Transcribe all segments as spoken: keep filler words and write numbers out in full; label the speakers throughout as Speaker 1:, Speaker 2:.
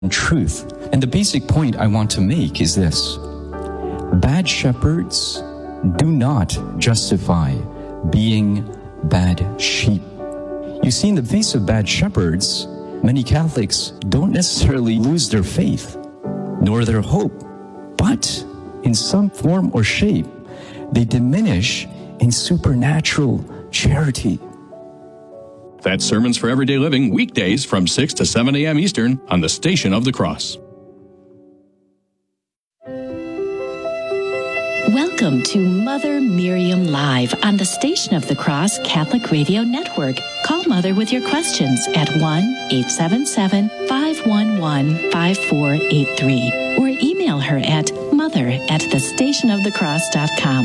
Speaker 1: truth. And the basic point I want to make is this: bad shepherds do not justify being bad sheep. You see, in the face of bad shepherds, many Catholics don't necessarily lose their faith, nor their hope, but in some form or shape, they diminish in supernatural charity.
Speaker 2: That's Sermons for Everyday Living, weekdays from six to seven a.m. Eastern on the Station of the Cross.
Speaker 3: Welcome to Mother Miriam Live on the Station of the Cross Catholic Radio Network. Call Mother with your questions at one eight seven seven, five one one, five four eight three or email her at mother at the station of the cross dot com.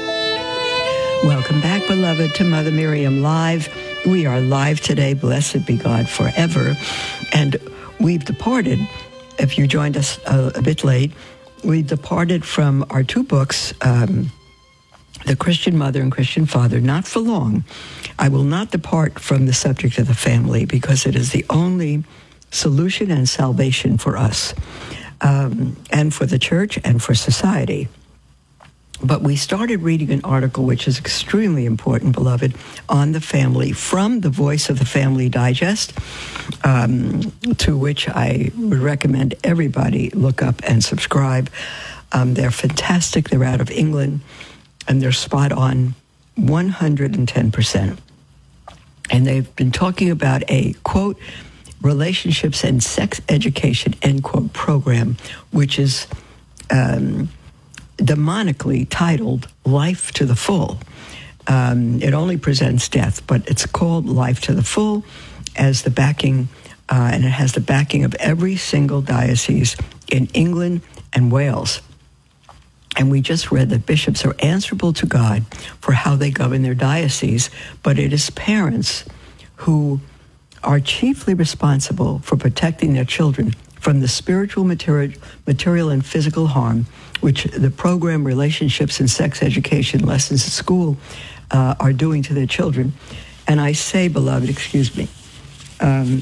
Speaker 4: Welcome back, beloved, to Mother Miriam Live. We are live today, blessed be God forever. And we've departed, if you joined us a, a bit late, we departed from our two books, um, The Christian Mother and Christian Father, not for long. I will not depart from the subject of the family because it is the only solution and salvation for us, um, and for the church and for society. But we started reading an article which is extremely important, beloved, on the family from the Voice of the Family Digest, um, to which I would recommend everybody look up and subscribe. Um, they're fantastic. They're out of England, and they're spot on one hundred ten percent. And they've been talking about a, quote, relationships and sex education, end quote, program, which is Um, demonically titled Life to the Full. Um, it only presents death, but it's called Life to the Full as the backing, uh, and it has the backing of every single diocese in England and Wales. And we just read that bishops are answerable to God for how they govern their diocese, but it is parents who are chiefly responsible for protecting their children from the spiritual, material, material and physical harm which the program Relationships and Sex Education Lessons at School uh, are doing to their children. And I say, beloved, excuse me, um,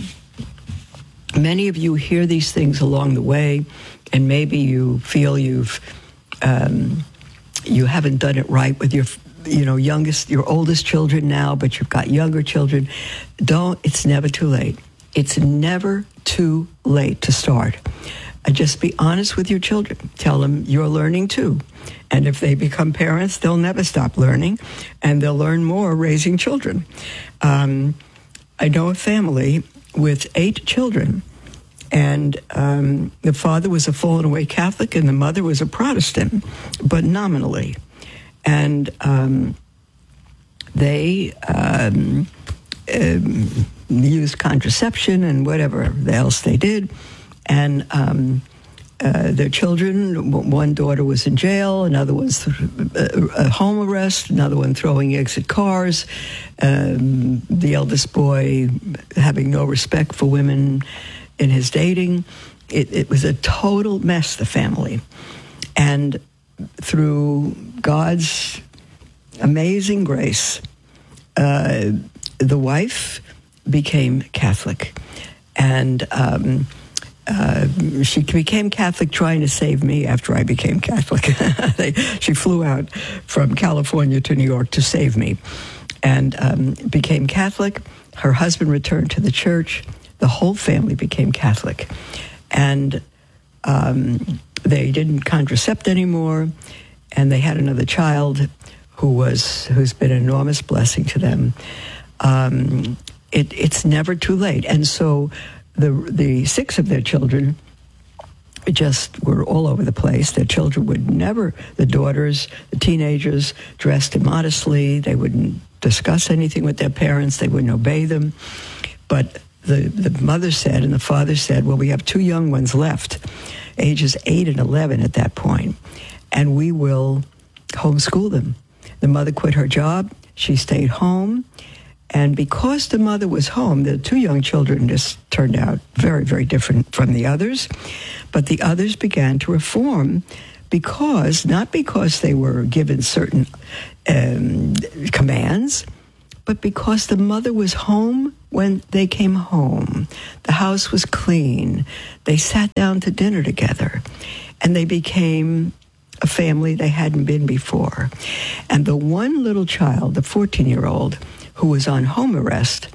Speaker 4: many of you hear these things along the way, and maybe you feel you've um, you haven't done it right with your you know youngest, your oldest children now, but you've got younger children. Don't. It's never too late. It's never too late to start. Uh, just be honest with your children. Tell them you're learning too. And if they become parents, they'll never stop learning, and they'll learn more raising children. Um, I know a family with eight children, and um, the father was a fallen-away Catholic, and the mother was a Protestant, but nominally. And um, they um, um, used contraception and whatever else they did. And um, uh, their children, one daughter was in jail, another was a home arrest, another one throwing eggs at cars, um, the eldest boy having no respect for women in his dating. It, it was a total mess, the family. And through God's amazing grace, uh, the wife became Catholic. And um, uh, she became Catholic trying to save me after I became Catholic. they, she flew out from California to New York to save me and um, became Catholic. Her husband returned to the church. The whole family became Catholic. And um, they didn't contracept anymore, and they had another child who was who's been an enormous blessing to them. Um, it, it's never too late. And so the the six of their children just were all over the place. Their children would never, the daughters, the teenagers, dressed immodestly. They wouldn't discuss anything with their parents. They wouldn't obey them. But the, the mother said, and the father said, well, we have two young ones left, ages eight and eleven at that point, and we will homeschool them. The mother quit her job. She stayed home. And because the mother was home, the two young children just turned out very, very different from the others. But the others began to reform because, not because they were given certain um, commands, but because the mother was home when they came home, the house was clean. They sat down to dinner together, and they became a family they hadn't been before. And the one little child, the fourteen-year-old, who was on home arrest,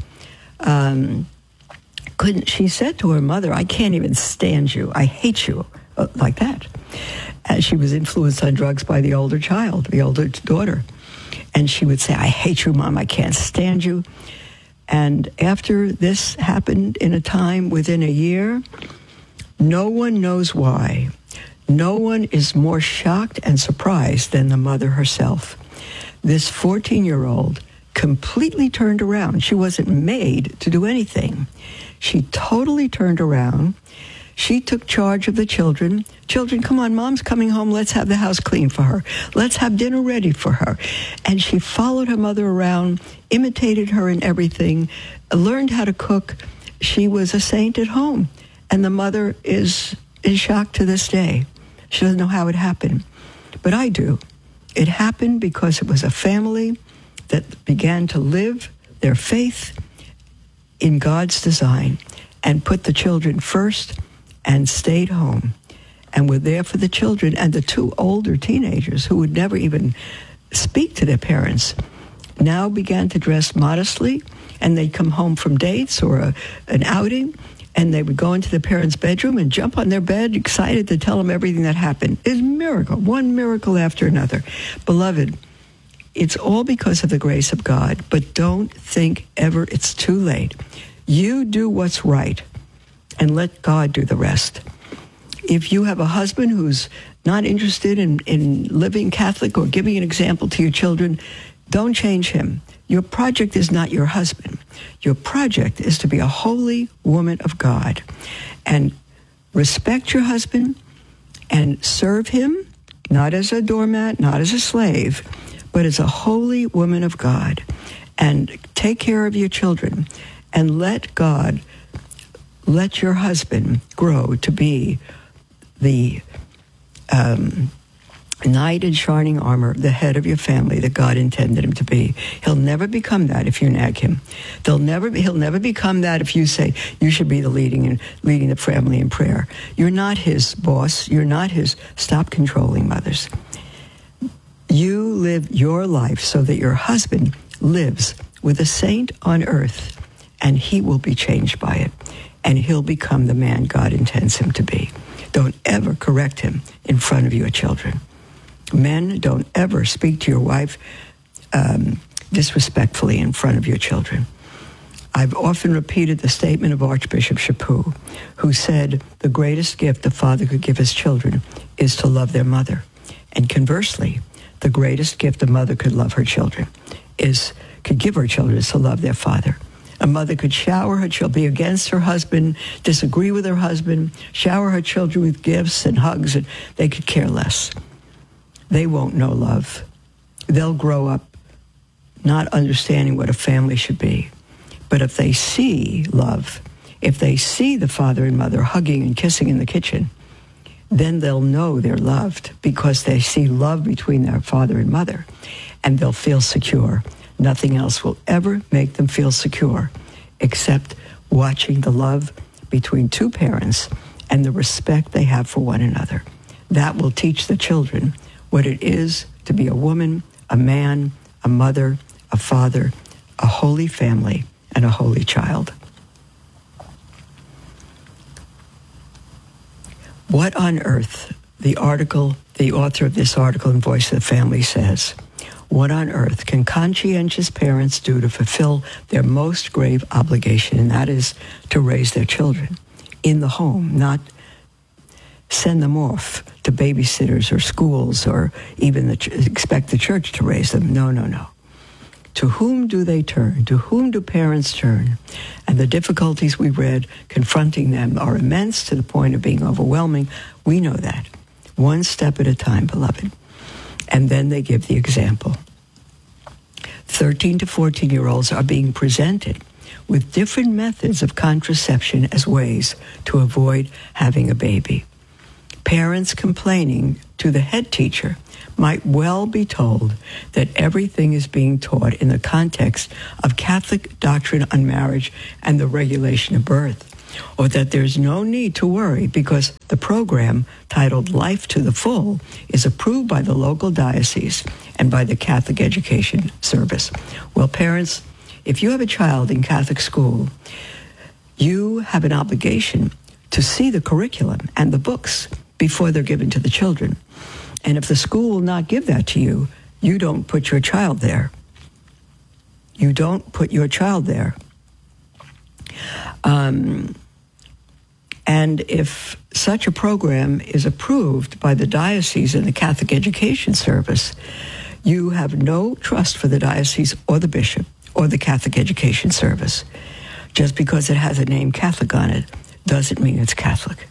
Speaker 4: um, couldn't, she said to her mother, I can't even stand you. I hate you, uh, like that. And she was influenced on drugs by the older child, the older daughter. And she would say, I hate you, Mom. I can't stand you. And after this happened in a time within a year, no one knows why. No one is more shocked and surprised than the mother herself. This fourteen-year-old completely turned around. She wasn't made to do anything. She totally turned around. She took charge of the children. Children, come on, Mom's coming home. Let's have the house clean for her. Let's have dinner ready for her. And she followed her mother around, imitated her in everything, learned how to cook. She was a saint at home. And the mother is in shock to this day. She doesn't know how it happened. But I do. It happened because it was a family that began to live their faith in God's design and put the children first and stayed home and were there for the children. And the two older teenagers who would never even speak to their parents now began to dress modestly, and they'd come home from dates or a, an outing, and they would go into their parents' bedroom and jump on their bed, excited to tell them everything that happened. It's a miracle, one miracle after another. Beloved, it's all because of the grace of God, but don't think ever it's too late. You do what's right and let God do the rest. If you have a husband who's not interested in, in living Catholic or giving an example to your children, don't change him. Your project is not your husband. Your project is to be a holy woman of God. And respect your husband and serve him, not as a doormat, not as a slave, but as a holy woman of God. And take care of your children and let God, let your husband grow to be the um, knight in shining armor, the head of your family that God intended him to be. He'll never become that if you nag him. They'll never. He'll never become that if you say you should be the leading and leading the family in prayer. You're not his boss. You're not his. Stop controlling mothers. You live your life so that your husband lives with a saint on earth, and he will be changed by it, and he'll become the man God intends him to be. Don't ever correct him in front of your children. Men, don't ever speak to your wife um, disrespectfully in front of your children. I've often repeated the statement of Archbishop Chaput, who said the greatest gift a father could give his children is to love their mother. And conversely, the greatest gift a mother could love her children is, could give her children is to love their father. A mother could shower her children, be against her husband, disagree with her husband, shower her children with gifts and hugs, and they could care less. They won't know love. They'll grow up not understanding what a family should be. But if they see love, if they see the father and mother hugging and kissing in the kitchen, then they'll know they're loved because they see love between their father and mother, and they'll feel secure. Nothing else will ever make them feel secure except watching the love between two parents and the respect they have for one another. That will teach the children what it is to be a woman, a man, a mother, a father, a holy family, and a holy child. What on earth, the article, the author of this article in Voice of the Family says, what on earth can conscientious parents do to fulfill their most grave obligation, and that is to raise their children in the home, not send them off to babysitters or schools or even the ch- expect the church to raise them. No, no, no. To whom do they turn? To whom do parents turn? And the difficulties we read confronting them are immense to the point of being overwhelming. We know that. One step at a time, beloved. And then they give the example. thirteen to fourteen-year-olds are being presented with different methods of contraception as ways to avoid having a baby. Parents complaining to the head teacher might well be told that everything is being taught in the context of Catholic doctrine on marriage and the regulation of birth, or that there's no need to worry because the program titled Life to the Full is approved by the local diocese and by the Catholic Education Service. Well, parents, if you have a child in Catholic school, you have an obligation to see the curriculum and the books before they're given to the children. And if the school will not give that to you, you don't put your child there. You don't put your child there. Um, and if such a program is approved by the diocese and the Catholic Education Service, you have no trust for the diocese or the bishop or the Catholic Education Service. Just because it has a name Catholic on it doesn't mean it's Catholic.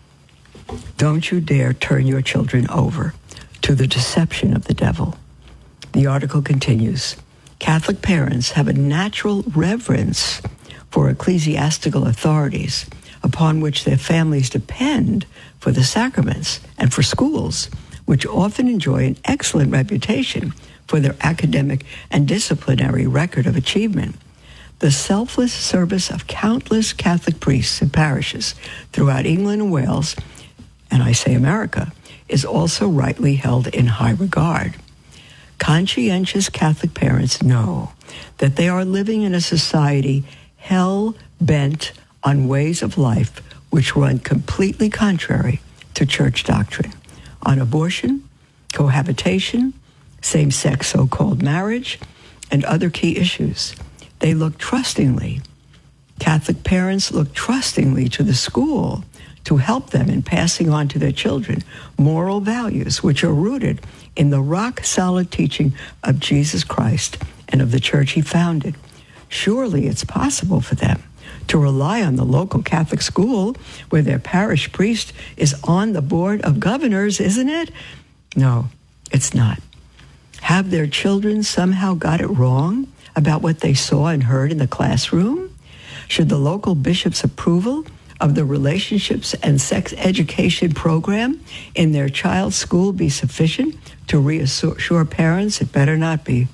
Speaker 4: Don't you dare turn your children over to the deception of the devil. The article continues. Catholic parents have a natural reverence for ecclesiastical authorities upon which their families depend for the sacraments and for schools, which often enjoy an excellent reputation for their academic and disciplinary record of achievement. The selfless service of countless Catholic priests and parishes throughout England and Wales, and I say America, is also rightly held in high regard. Conscientious Catholic parents know that they are living in a society hell-bent on ways of life which run completely contrary to church doctrine, on abortion, cohabitation, same-sex so-called marriage, and other key issues. They look trustingly, Catholic parents look trustingly to the school to help them in passing on to their children moral values which are rooted in the rock-solid teaching of Jesus Christ and of the church he founded. Surely it's possible for them to rely on the local Catholic school where their parish priest is on the board of governors, isn't it? No, it's not. Have their children somehow got it wrong about what they saw and heard in the classroom? Should the local bishop's approval of the relationships and sex education program in their child's school be sufficient to reassure parents? It better not be.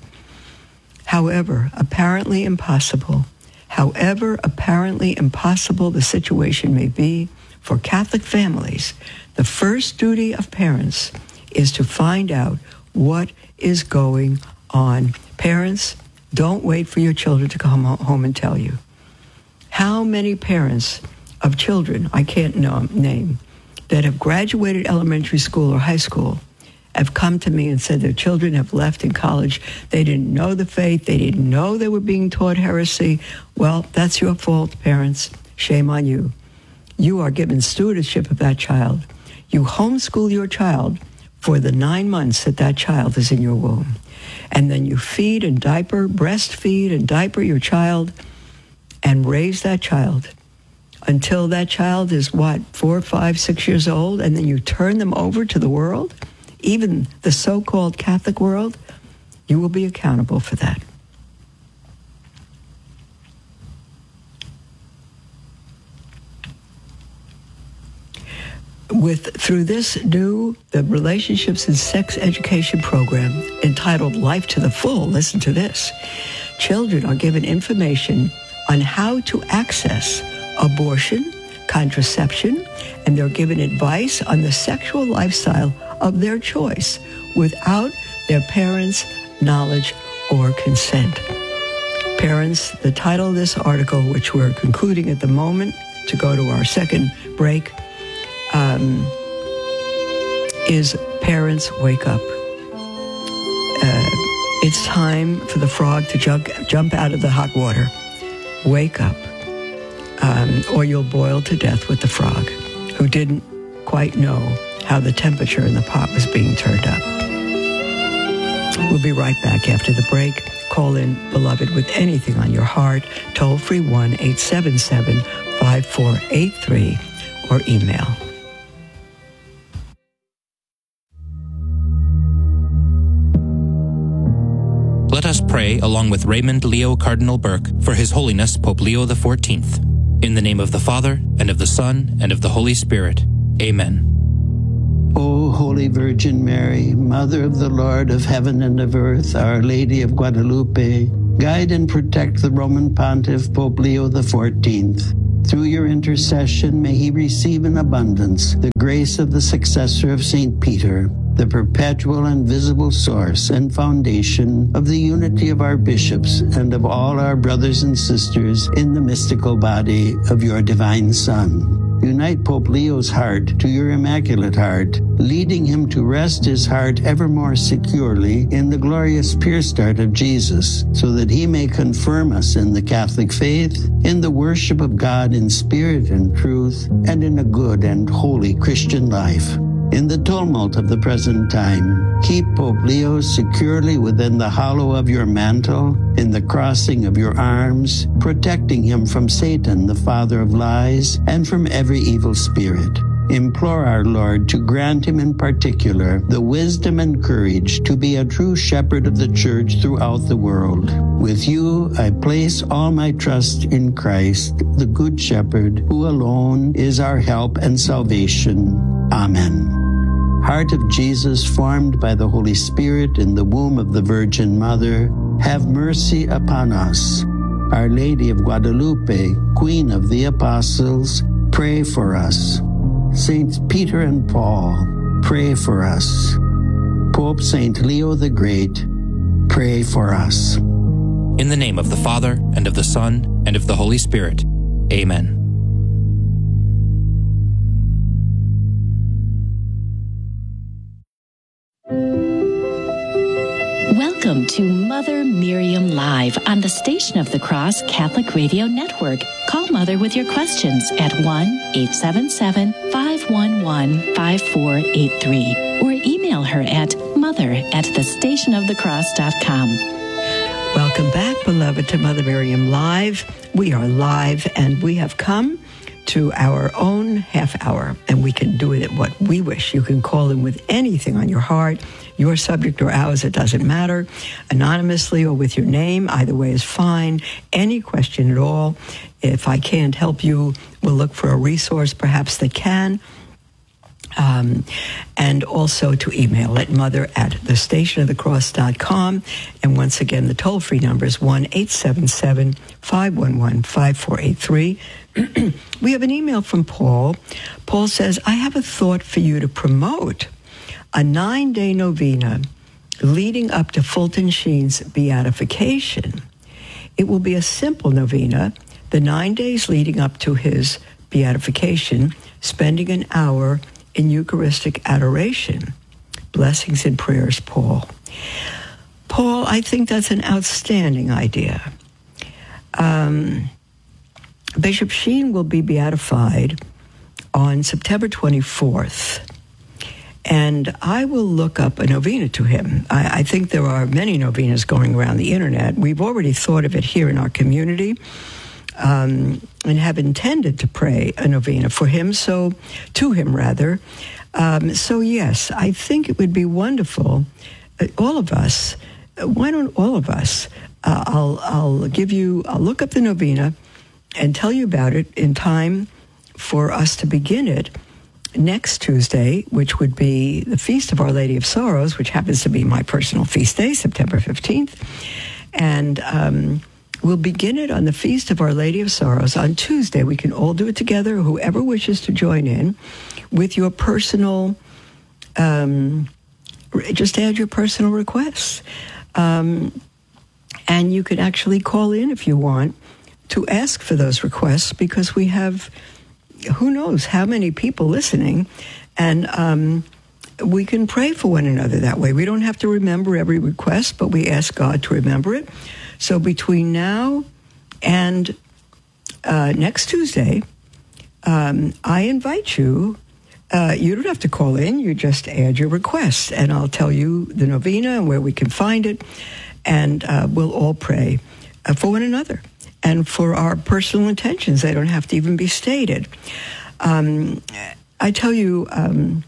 Speaker 4: However apparently impossible, however apparently impossible the situation may be for Catholic families, the first duty of parents is to find out what is going on. Parents, don't wait for your children to come home and tell you. How many parents of children, I can't know, name, that have graduated elementary school or high school have come to me and said their children have left in college. They didn't know the faith. They didn't know they were being taught heresy. Well, that's your fault, parents. Shame on you. You are given stewardship of that child. You homeschool your child for the nine months that that child is in your womb. And then you feed and diaper, breastfeed and diaper your child and raise that child until that child is, what, four, five, six years old, and then you turn them over to the world, even the so-called Catholic world. You will be accountable for that. With through this new the relationships and sex education program entitled Life to the Full, listen to this. Children are given information on how to access abortion, contraception, and they're given advice on the sexual lifestyle of their choice without their parents' knowledge or consent. Parents, the title of this article, which we're concluding at the moment to go to our second break, um, is Parents Wake Up. Uh, it's time for the frog to jump, jump out of the hot water. Wake up. Um, or you'll boil to death with the frog, who didn't quite know how the temperature in the pot was being turned up. We'll be right back after the break. Call in, beloved, with anything on your heart. Toll free one eight seven seven, five four eight three or email.
Speaker 5: Let us pray along with Raymond Leo Cardinal Burke for His Holiness Pope Leo the fourteenth. In the name of the Father, and of the Son, and of the Holy Spirit. Amen.
Speaker 6: O Holy Virgin Mary, Mother of the Lord of heaven and of earth, Our Lady of Guadalupe, guide and protect the Roman Pontiff Pope Leo the fourteenth. Through your intercession, may he receive in abundance the grace of the successor of Saint Peter, the perpetual and visible source and foundation of the unity of our bishops and of all our brothers and sisters in the mystical body of your divine Son. Unite Pope Leo's heart to your Immaculate Heart, leading him to rest his heart ever more securely in the glorious pierced heart of Jesus, so that he may confirm us in the Catholic faith, in the worship of God in spirit and truth, and in a good and holy Christian life. In the tumult of the present time, keep Pope Leo securely within the hollow of your mantle, in the crossing of your arms, protecting him from Satan, the father of lies, and from every evil spirit. Implore our Lord to grant him in particular the wisdom and courage to be a true shepherd of the church throughout the world. With you, I place all my trust in Christ, the Good Shepherd, who alone is our help and salvation. Amen. Heart of Jesus, formed by the Holy Spirit in the womb of the Virgin Mother, have mercy upon us. Our Lady of Guadalupe, Queen of the Apostles, pray for us. Saints Peter and Paul, pray for us. Pope Saint Leo the Great, pray for us.
Speaker 5: In the name of the Father, and of the Son, and of the Holy Spirit. Amen.
Speaker 3: Welcome to Mother Miriam Live on the Station of the Cross Catholic Radio Network. Call Mother with your questions at one eight seven seven, five one one, five four eight three or email her at mother at the station of the cross dot com.
Speaker 4: Welcome back, beloved, to Mother Miriam Live. We are live, and we have come to our own half hour, and we can do it at what we wish. You can call in with anything on your heart, your subject or ours, it doesn't matter, anonymously or with your name. Either way is fine. Any question at all. If I can't help you, we'll look for a resource perhaps that can. Um, and also to email at mother at the station of the cross dot com. And once again, the toll-free number is one eight seven seven, five one one, five four eight three. We have an email from Paul. Paul says, I have a thought for you to promote a nine-day novena leading up to Fulton Sheen's beatification. It will be a simple novena, the nine days leading up to his beatification, spending an hour in Eucharistic adoration. Blessings and prayers, Paul. Paul, I think that's an outstanding idea. Um, Bishop Sheen will be beatified on September twenty-fourth. And I will look up a novena to him. I, I think there are many novenas going around the internet. We've already thought of it here in our community, um, and have intended to pray a novena for him, so to him rather. Um, so yes, I think it would be wonderful. Uh, all of us. Uh, why don't all of us? Uh, I'll I'll give you. I'll look up the novena and tell you about it in time for us to begin it next Tuesday, which would be the Feast of Our Lady of Sorrows, which happens to be my personal feast day, September fifteenth. And um, we'll begin it on the Feast of Our Lady of Sorrows on Tuesday. We can all do it together, whoever wishes to join in, with your personal, um, just add your personal requests. Um, and you can actually call in if you want to ask for those requests, because we have who knows how many people listening, and um, we can pray for one another that way. We don't have to remember every request, but we ask God to remember it. So between now and uh, next Tuesday, um, I invite you. Uh, you don't have to call in. You just add your requests, and I'll tell you the novena and where we can find it, and uh, we'll all pray uh, for one another and for our personal intentions. They don't have to even be stated. Um, I tell you, um,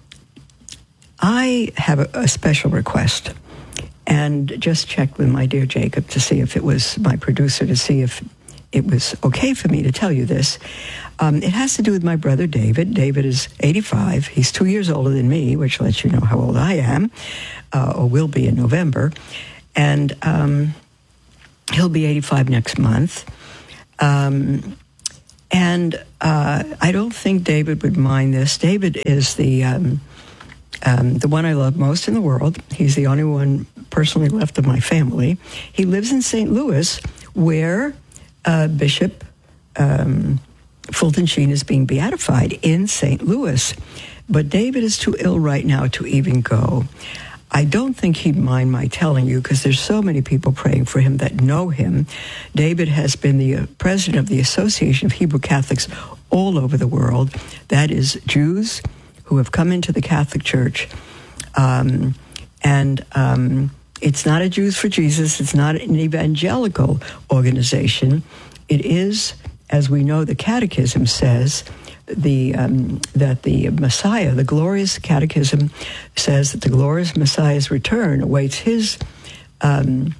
Speaker 4: I have a, a special request, and just checked with my dear Jacob to see if it was my producer, to see if it was okay for me to tell you this. Um, it has to do with my brother David. David is eighty-five. He's two years older than me, which lets you know how old I am, uh, or will be in November. And um, he'll be eighty-five next month. Um, and uh, I don't think David would mind this. David is the um, um, the one I love most in the world. He's the only one personally left of my family. He lives in Saint Louis, where uh, Bishop um, Fulton Sheen is being beatified in Saint Louis. But David is too ill right now to even go. I don't think he'd mind my telling you, because there's so many people praying for him that know him. David has been the uh, president of the Association of Hebrew Catholics all over the world. That is Jews who have come into the Catholic Church. Um, and um, it's not a Jews for Jesus. It's not an evangelical organization. It is, as we know, the Catechism says, the um, that the Messiah, the glorious Catechism, says that the glorious Messiah's return awaits his um,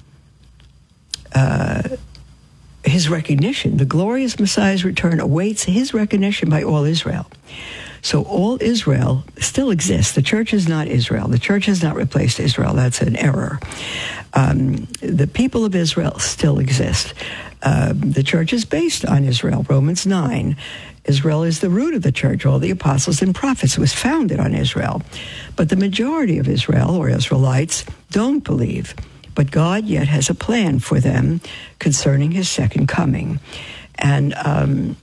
Speaker 4: uh, his recognition. The glorious Messiah's return awaits his recognition by all Israel. So all Israel still exists. The church is not Israel. The church has not replaced Israel. That's an error. Um, the people of Israel still exist. Uh, the church is based on Israel. Romans nine. Israel is the root of the church. All the apostles and prophets was founded on Israel. But the majority of Israel, or Israelites, don't believe. But God yet has a plan for them concerning his second coming. And um,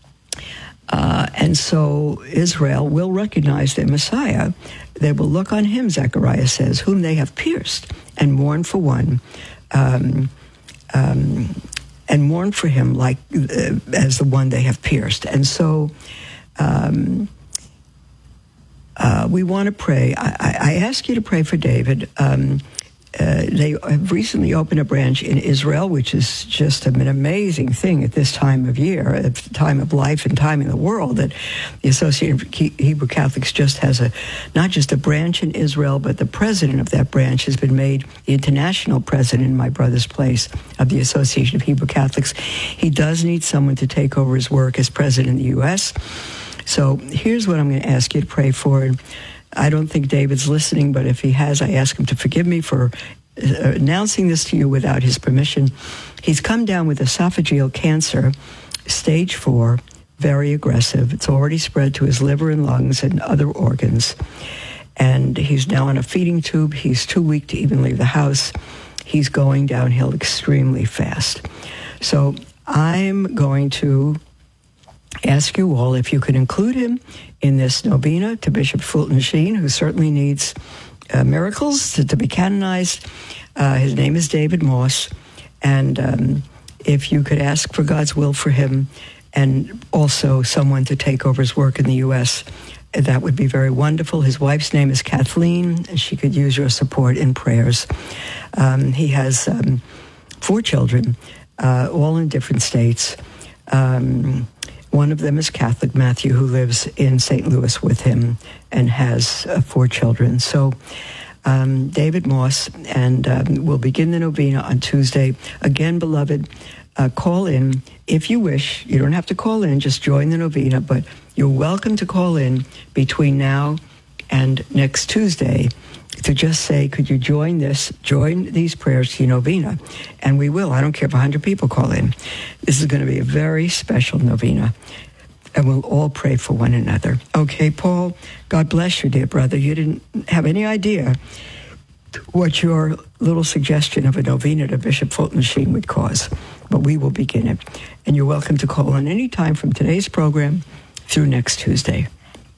Speaker 4: uh, and so Israel will recognize their Messiah. They will look on him, Zechariah says, whom they have pierced, and mourn for one. Um, um, and mourn for him like uh, as the one they have pierced. And so um, uh, we want to pray. I, I ask you to pray for David. Um, uh, they have recently opened a branch in Israel, which is just an amazing thing at this time of year, at the time of life and time in the world, that the Association of Hebrew Catholics just has a, not just a branch in Israel, but the president of that branch has been made the international president in my brother's place of the Association of Hebrew Catholics. He does need someone to take over his work as president in the U S. So here's what I'm going to ask you to pray for. And I don't think David's listening, but if he has, I ask him to forgive me for uh, announcing this to you without his permission. He's come down with esophageal cancer, stage four, very aggressive. It's already spread to his liver and lungs and other organs. And he's now on a feeding tube. He's too weak to even leave the house. He's going downhill extremely fast. So I'm going to ask you all if you could include him in this novena to Bishop Fulton Sheen, who certainly needs uh, miracles to, to be canonized. Uh, his name is David Moss. And um, if you could ask for God's will for him, and also someone to take over his work in the U S, that would be very wonderful. His wife's name is Kathleen, and she could use your support in prayers. Um, he has um, four children, uh, all in different states. Um, one of them is Catholic, Matthew, who lives in Saint Louis with him and has uh, four children. So um, David Moss, and um, we'll begin the novena on Tuesday. Again, beloved, Uh, call in if you wish. You don't have to call in, just join the novena, but you're welcome to call in between now and next Tuesday to just say, could you join this, join these prayers to your novena? And we will. I don't care if one hundred people call in. This is going to be a very special novena, and we'll all pray for one another. Okay, Paul, God bless you, dear brother. You didn't have any idea what your little suggestion of a novena to Bishop Fulton Sheen would cause. But we will begin it. And you're welcome to call in any time from today's program through next Tuesday.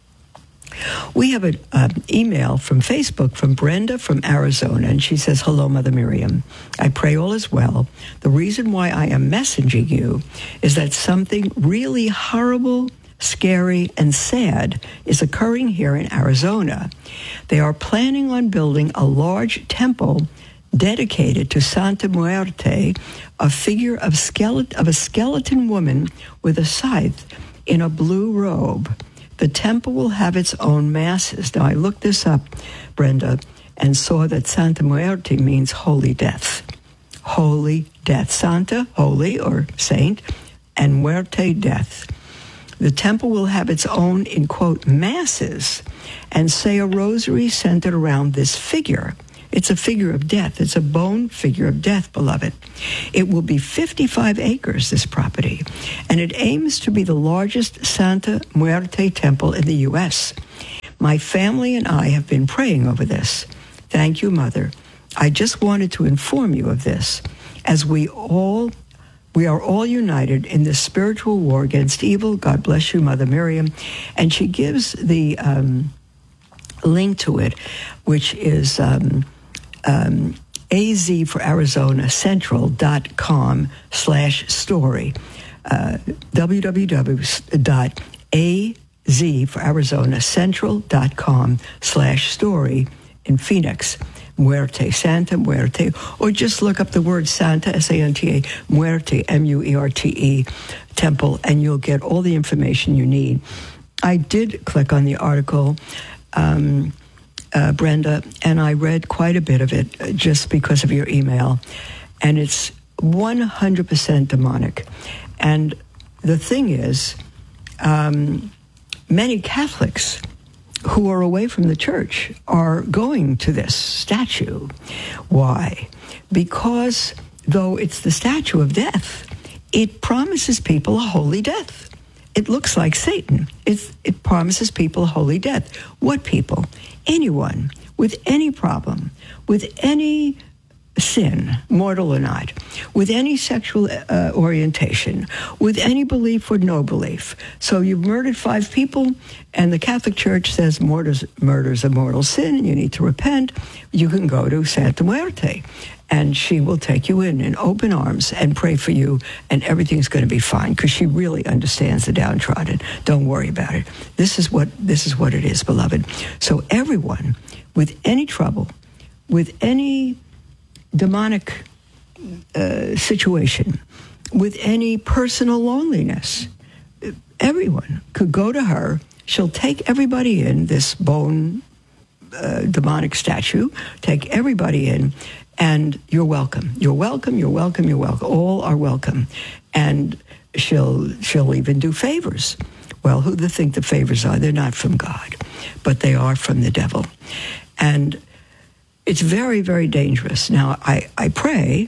Speaker 4: We have an um, email from Facebook from Brenda from Arizona, and she says, hello, Mother Miriam. I pray all is well. The reason why I am messaging you is that something really horrible, scary, and sad is occurring here in Arizona. They are planning on building a large temple dedicated to Santa Muerte, a figure of skeleton of a skeleton woman with a scythe in a blue robe. The temple will have its own masses. Now, I looked this up, Brenda, and saw that Santa Muerte means holy death. Holy death. Santa, holy or saint, and muerte, death. The temple will have its own, in quote, masses, and say a rosary centered around this figure. It's a figure of death. It's a bone figure of death, beloved. It will be fifty-five acres, this property, and it aims to be the largest Santa Muerte temple in the U S My family and I have been praying over this. Thank you, Mother. I just wanted to inform you of this, as we all We are all united in this spiritual war against evil. God bless you, Mother Miriam. And she gives the um, link to it, which is um, um, az for Arizona central.com slash story. Uh, www.az for Arizona central.com slash story in Phoenix. Muerte, Santa Muerte, or just look up the word Santa, S A N T A, Muerte, M U E R T E, temple, and you'll get all the information you need. I did click on the article, um, uh, Brenda, and I read quite a bit of it just because of your email, and it's one hundred percent demonic. And the thing is, um, many Catholics who are away from the church are going to this statue. Why? Because though it's the statue of death, it promises people a holy death. It looks like Satan. It's, it promises people a holy death. What people? Anyone with any problem, with any sin, mortal or not, with any sexual uh, orientation, with any belief or no belief. So you've murdered five people, and the Catholic Church says murder's, murder's a mortal sin, and you need to repent. You can go to Santa Muerte, and she will take you in in open arms and pray for you, and everything's going to be fine, because she really understands the downtrodden. Don't worry about it. This is what this is what it is, beloved. So everyone with any trouble, with any demonic uh, situation, with any personal loneliness, everyone could go to her. She'll take everybody in, this bone uh, demonic statue, take everybody in, and you're welcome. You're welcome, you're welcome, you're welcome. All are welcome. And she'll she'll even do favors. Well, who do they think the favors are? They're not from God, but they are from the devil. And it's very, very dangerous. Now, I, I pray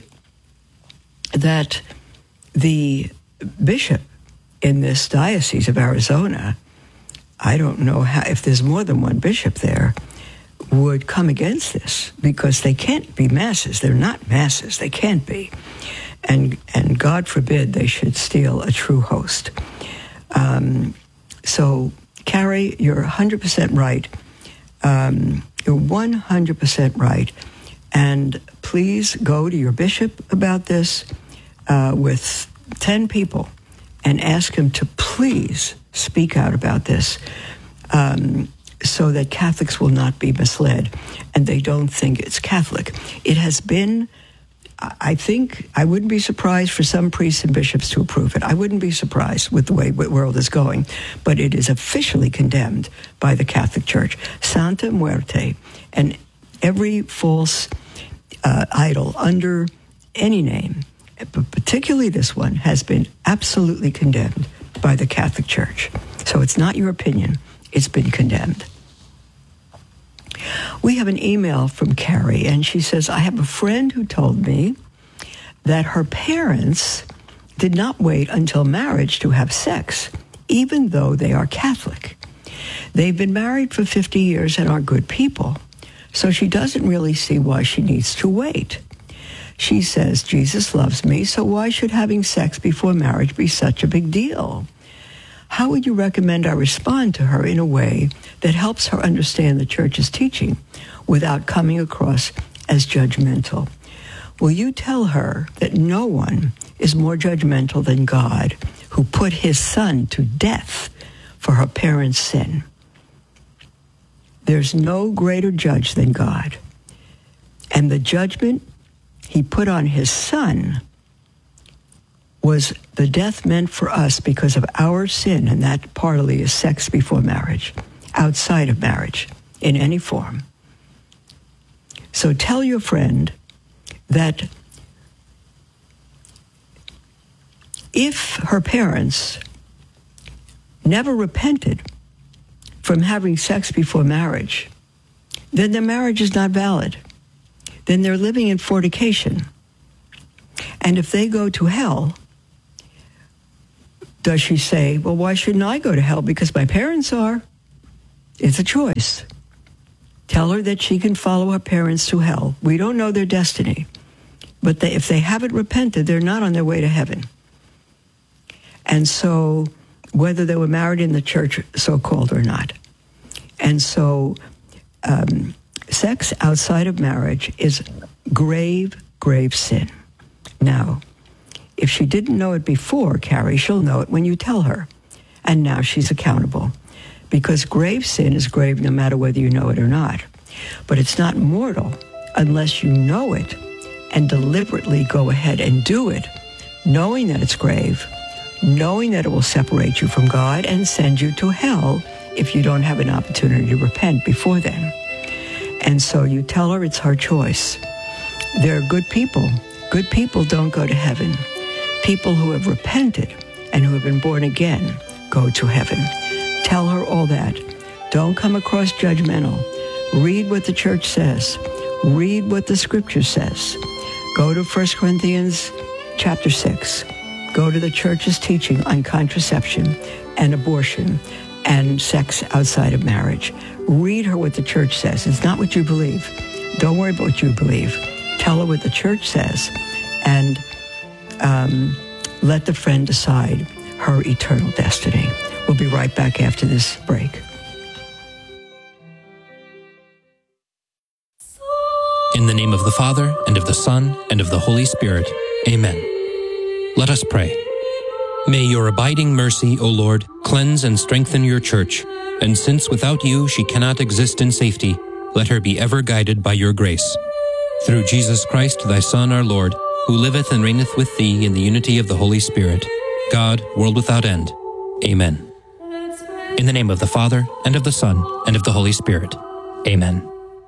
Speaker 4: that the bishop in this diocese of Arizona, I don't know how, if there's more than one bishop there, would come against this, because they can't be masses. They're not masses. They can't be. And, and God forbid they should steal a true host. Um, so, Carrie, you're one hundred percent right. Um, You're one hundred percent right. And please go to your bishop about this uh, with ten people and ask him to please speak out about this um, so that Catholics will not be misled and they don't think it's Catholic. It has been, I think, I wouldn't be surprised for some priests and bishops to approve it. I wouldn't be surprised with the way the world is going. But it is officially condemned by the Catholic Church. Santa Muerte and every false uh, idol under any name, but particularly this one, has been absolutely condemned by the Catholic Church. So it's not your opinion. It's been condemned. We have an email from Carrie, and she says, I have a friend who told me that her parents did not wait until marriage to have sex, even though they are Catholic. They've been married for fifty years and are good people, so she doesn't really see why she needs to wait. She says, Jesus loves me, so why should having sex before marriage be such a big deal? How would you recommend I respond to her in a way that helps her understand the Church's teaching without coming across as judgmental? Will you tell her that no one is more judgmental than God, who put his son to death for her parents' sin? There's no greater judge than God. And the judgment he put on his son was the death meant for us because of our sin, and that partly is sex before marriage, outside of marriage, in any form. So tell your friend that if her parents never repented from having sex before marriage, then their marriage is not valid. Then they're living in fornication. And if they go to hell, does she say, well, why shouldn't I go to hell? Because my parents are. It's a choice. Tell her that she can follow her parents to hell. We don't know their destiny. But they, if they haven't repented, they're not on their way to heaven. And so, whether they were married in the church, so-called, or not. And so, um, sex outside of marriage is grave, grave sin. Now, if she didn't know it before, Carrie, she'll know it when you tell her. And now she's accountable. Because grave sin is grave no matter whether you know it or not. But it's not mortal unless you know it and deliberately go ahead and do it, knowing that it's grave, knowing that it will separate you from God and send you to hell if you don't have an opportunity to repent before then. And so you tell her it's her choice. They're good people. Good people don't go to heaven. People who have repented and who have been born again go to heaven. Tell her all that. Don't come across judgmental. Read what the church says. Read what the scripture says. Go to First Corinthians chapter six. Go to the church's teaching on contraception and abortion and sex outside of marriage. Read her what the church says. It's not what you believe. Don't worry about what you believe. Tell her what the church says, and um, let the friend decide her eternal destiny. We'll be right back after this break.
Speaker 5: In the name of the Father, and of the Son, and of the Holy Spirit. Amen. Let us pray. May your abiding mercy, O Lord, cleanse and strengthen your church, and since without you she cannot exist in safety, let her be ever guided by your grace. Through Jesus Christ, thy Son, our Lord, who liveth and reigneth with thee in the unity of the Holy Spirit, God, world without end. Amen. In the name of the Father, and of the Son, and of the Holy Spirit. Amen.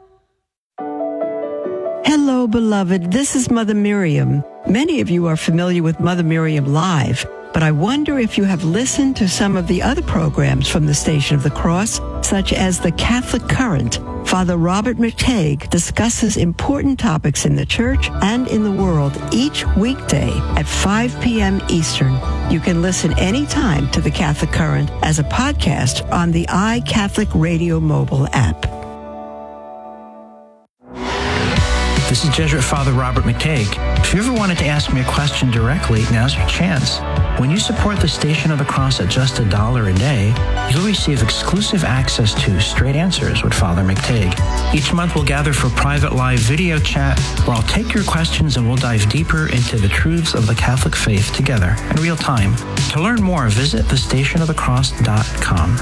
Speaker 4: Hello, beloved. This is Mother Miriam. Many of you are familiar with Mother Miriam Live, but I wonder if you have listened to some of the other programs from the Station of the Cross, such as the Catholic Current. Father Robert McTague discusses important topics in the church and in the world each weekday at five p.m. Eastern. You can listen anytime to the Catholic Current as a podcast on the iCatholic Radio mobile app.
Speaker 7: This is Jesuit Father Robert McTague. If you ever wanted to ask me a question directly, now's your chance. When you support the Station of the Cross at just a dollar a day, you'll receive exclusive access to Straight Answers with Father McTague. Each month we'll gather for private live video chat where I'll take your questions and we'll dive deeper into the truths of the Catholic faith together in real time. To learn more, visit the station of the cross dot com.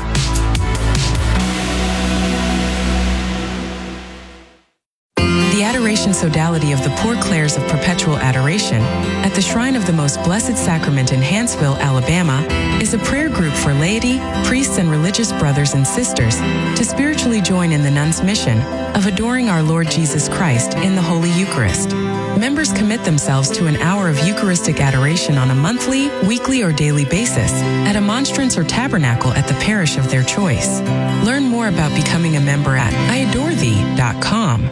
Speaker 8: The Adoration Sodality of the Poor Clares of Perpetual Adoration at the Shrine of the Most Blessed Sacrament in Hanceville, Alabama, is a prayer group for laity, priests, and religious brothers and sisters to spiritually join in the nuns' mission of adoring our Lord Jesus Christ in the Holy Eucharist. Members commit themselves to an hour of Eucharistic adoration on a monthly, weekly, or daily basis at a monstrance or tabernacle at the parish of their choice. Learn more about becoming a member at I adore thee dot com.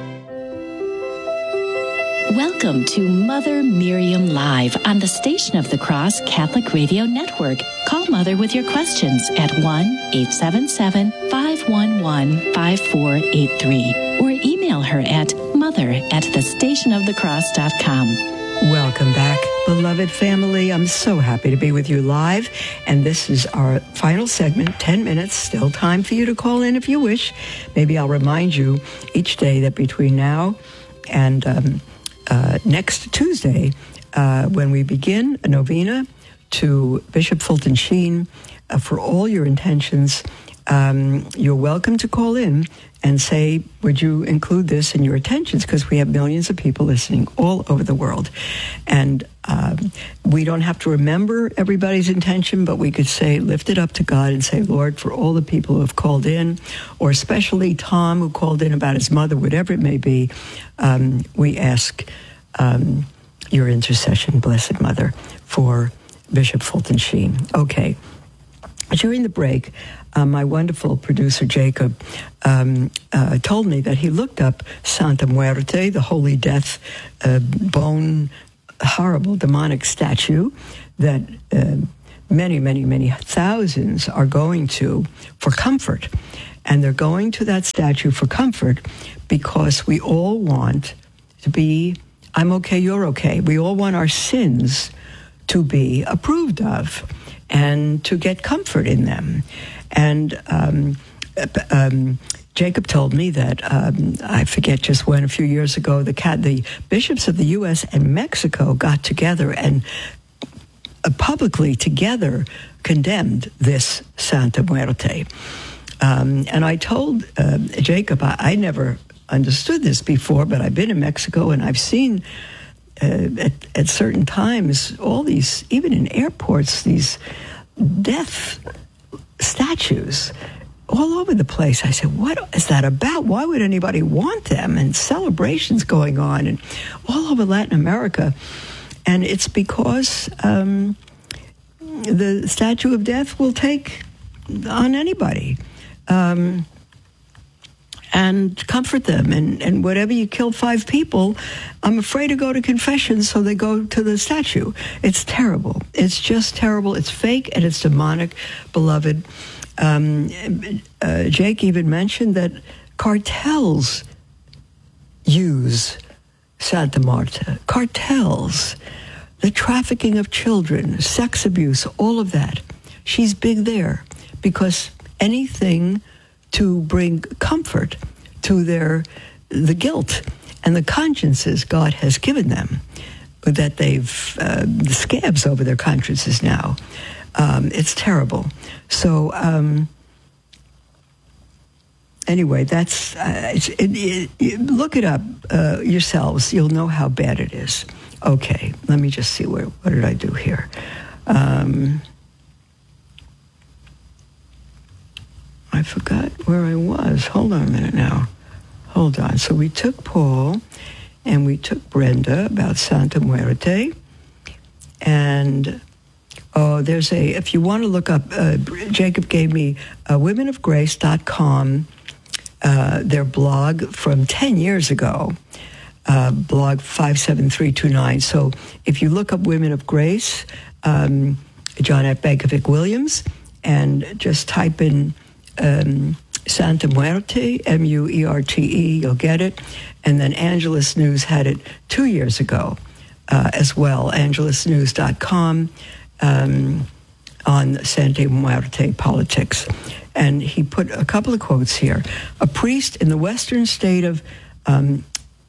Speaker 3: Welcome to Mother Miriam Live on the Station of the Cross Catholic Radio Network. Call Mother with your questions at one eight seven seven, five one one, five four eight three or email her at mother at the station of the cross dot com.
Speaker 4: Welcome back, beloved family. I'm so happy to be with you live. And this is our final segment, ten minutes. Still time for you to call in if you wish. Maybe I'll remind you each day that between now and um, uh, next Tuesday, uh, when we begin a novena to Bishop Fulton Sheen uh, for all your intentions, um, you're welcome to call in and say, would you include this in your attentions? Because we have millions of people listening all over the world. And um, we don't have to remember everybody's intention, but we could say, lift it up to God and say, Lord, for all the people who have called in, or especially Tom, who called in about his mother, whatever it may be, um, we ask um, your intercession, Blessed Mother, for Bishop Fulton Sheen. Okay. During the break, uh, my wonderful producer, Jacob, um, uh, told me that he looked up Santa Muerte, the Holy Death uh, bone, horrible demonic statue that uh, many, many, many thousands are going to for comfort. And they're going to that statue for comfort because we all want to be, I'm okay, you're okay. We all want our sins to be approved of and to get comfort in them. And um, um, Jacob told me that, um, I forget just when, a few years ago, the, cat, the bishops of the U S and Mexico got together and uh, publicly together condemned this Santa Muerte. Um, and I told uh, Jacob, I, I never understood this before, but I've been in Mexico and I've seen uh, at, at certain times all these, even in airports, these death statues all over the place. I said, what is that about? Why would anybody want them? And celebrations going on and all over Latin America. And it's because um, the statue of death will take on anybody. Um, and comfort them. And, and whatever you kill five people, I'm afraid to go to confession, so they go to the statue. It's terrible. It's just terrible. It's fake and it's demonic, beloved. Um, uh, Jake even mentioned that cartels use Santa Marta. Cartels, the trafficking of children, sex abuse, all of that. She's big there because anything to bring comfort to their the guilt and the consciences God has given them, that they've uh, the scabs over their consciences now. Um, it's terrible. So um, anyway, that's uh, it's, it, it, it, look it up uh, yourselves. You'll know how bad it is. Okay, let me just see where what did I do here. Um, I forgot where I was. Hold on a minute now. Hold on. So we took Paul and we took Brenda about Santa Muerte. And, oh, there's a, if you want to look up, uh, Jacob gave me uh, women of grace dot com, uh, their blog from ten years ago, uh, blog five seven three two nine. So if you look up Women of Grace, um, John F. Bankovic-Williams, and just type in Um, Santa Muerte, M U E R T E, you'll get it. And then Angelus News had it two years ago uh, as well, angelus news dot com, um, on Santa Muerte politics. And he put a couple of quotes here. A priest in the western state of um,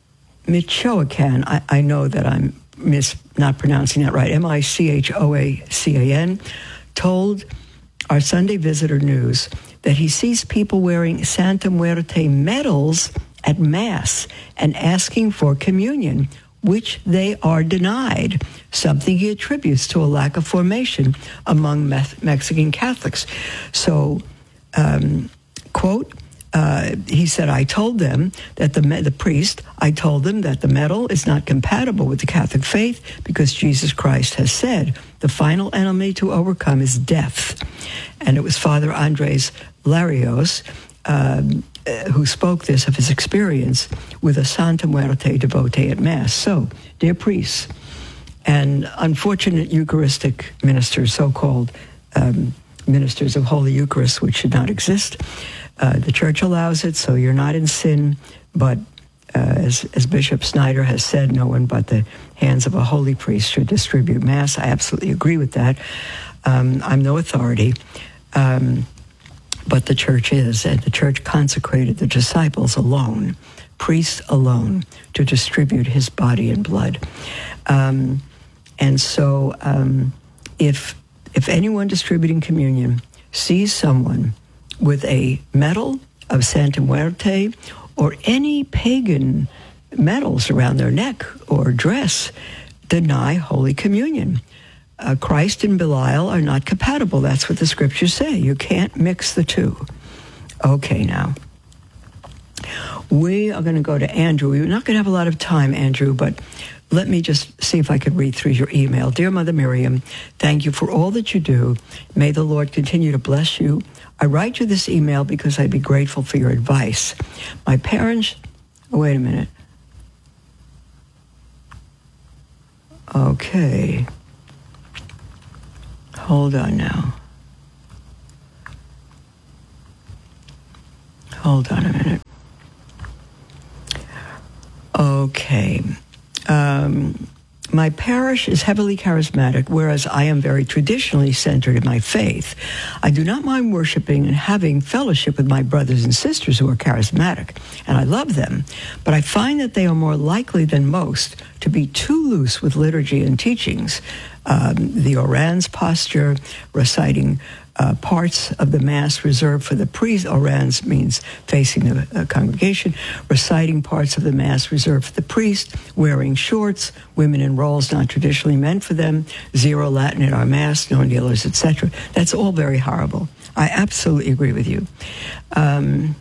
Speaker 4: Michoacan, I, I know that I'm mis- not pronouncing that right, M I C H O A C A N, told our Sunday Visitor News that he sees people wearing Santa Muerte medals at Mass and asking for communion, which they are denied, something he attributes to a lack of formation among Me- Mexican Catholics. So, um, quote, uh, he said, I told them that the, the priest, I told them that the medal is not compatible with the Catholic faith because Jesus Christ has said the final enemy to overcome is death. And it was Father Andres Larios um, uh, who spoke this of his experience with a Santa Muerte devotee at Mass. So, dear priests and unfortunate Eucharistic ministers, so-called um, ministers of Holy Eucharist, which should not exist, uh, the Church allows it, so you're not in sin, but uh, as, as Bishop Snyder has said, no one but the hands of a holy priest should distribute Mass. I absolutely agree with that. Um, I'm no authority. Um, But the church is, and the church consecrated the disciples alone, priests alone, to distribute his body and blood. Um, and so um, if if anyone distributing communion sees someone with a medal of Santa Muerte or any pagan medals around their neck or dress, deny Holy Communion. Uh, Christ and Belial are not compatible. That's what the scriptures say. You can't mix the two. Okay, now. We are going to go to Andrew. We're not going to have a lot of time, Andrew, but let me just see if I could read through your email. Dear Mother Miriam, thank you for all that you do. May the Lord continue to bless you. I write you this email because I'd be grateful for your advice. My parents... Oh, wait a minute. Okay. Hold on now. Hold on a minute. Okay. Um, my parish is heavily charismatic, whereas I am very traditionally centered in my faith. I do not mind worshiping and having fellowship with my brothers and sisters who are charismatic, and I love them, but I find that they are more likely than most to be too loose with liturgy and teachings. Um, the orans posture, reciting uh, parts of the Mass reserved for the priest. Orans means facing the uh, congregation. Reciting parts of the Mass reserved for the priest, wearing shorts, women in roles not traditionally meant for them, zero Latin in our Mass, no kneelers, et cetera. That's all very horrible. I absolutely agree with you. Um,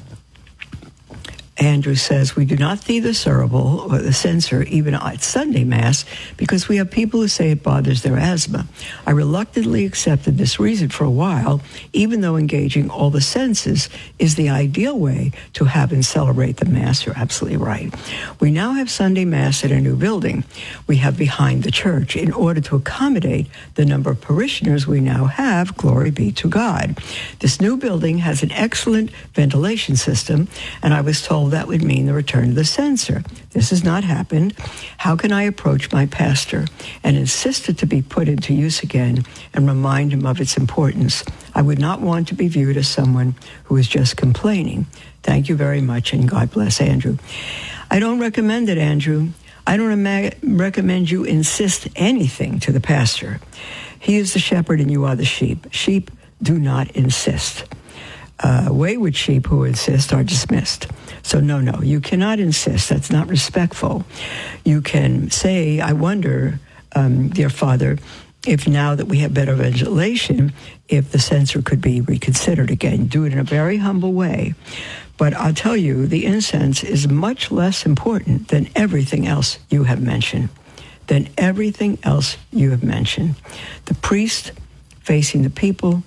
Speaker 4: Andrew says, we do not see the cerebral or the censor even at Sunday Mass because we have people who say it bothers their asthma. I reluctantly accepted this reason for a while, even though engaging all the senses is the ideal way to have and celebrate the Mass. You're absolutely right. We now have Sunday Mass at a new building we have behind the church in order to accommodate the number of parishioners we now have. Glory be to God. This new building has an excellent ventilation system, and I was told that would mean the return of the censor. This has not happened. How can I approach my pastor and insist it to be put into use again and remind him of its importance? I would not want to be viewed as someone who is just complaining. Thank you very much, and God bless Andrew. I don't recommend it, Andrew. I don't ima- recommend you insist anything to the pastor. He is the shepherd and you are the sheep. Sheep do not insist. Uh, wayward sheep who insist are dismissed. So no, no, you cannot insist. That's not respectful. You can say, I wonder, um, dear Father, if now that we have better ventilation, if the censor could be reconsidered again. Do it in a very humble way. But I'll tell you, the incense is much less important than everything else you have mentioned. Than everything else you have mentioned. The priest facing the people.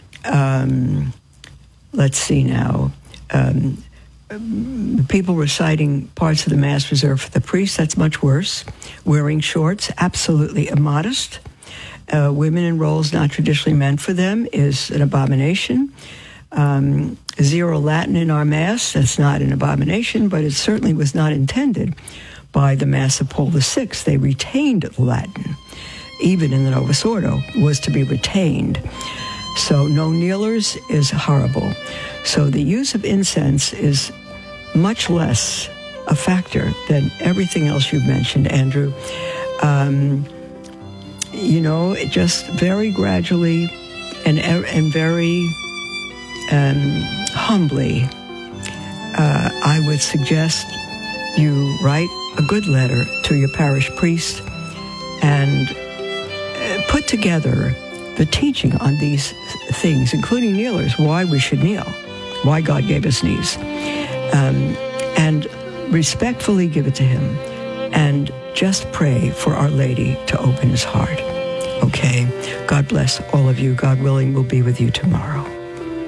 Speaker 4: Um, let's see now. Um, The people reciting parts of the Mass reserved for the priest, that's much worse. Wearing shorts, absolutely immodest. Uh, women in roles not traditionally meant for them is an abomination. Um, zero Latin in our Mass, that's not an abomination, but it certainly was not intended by the Mass of Paul the Sixth. They retained Latin, even in the Novus Ordo, was to be retained. So no kneelers is horrible. So the use of incense is much less a factor than everything else you've mentioned, Andrew. Um, you know, it just very gradually and, and very um, humbly, uh, I would suggest you write a good letter to your parish priest and put together the teaching on these things, including kneelers, why we should kneel, why God gave us knees, um, and respectfully give it to him, and just pray for Our Lady to open his heart. Okay? God bless all of you. God willing, we'll be with you tomorrow.